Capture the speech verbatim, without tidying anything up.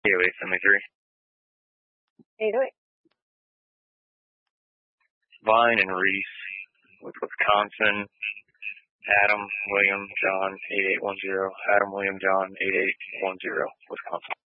eight oh eight seventy-three. eight oh eight. Vine and Reese with Wisconsin. Adam, William, John, eight eight one zero. Adam, William, John, eight eight one zero, Wisconsin.